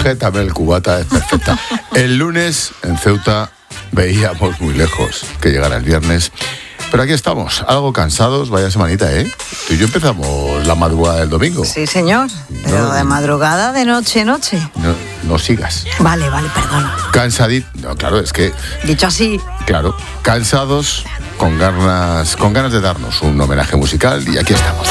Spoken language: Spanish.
sujétame el cubata, es perfecta. El lunes en Ceuta veíamos muy lejos que llegara el viernes. Pero aquí estamos, algo cansados, vaya semanita, ¿eh? Tú y yo empezamos la madrugada del domingo. Sí, señor, pero de madrugada, de noche. No sigas. Vale, perdona. Cansadito, no, claro, es que... Dicho así. Claro, cansados, con ganas de darnos un homenaje musical y aquí estamos.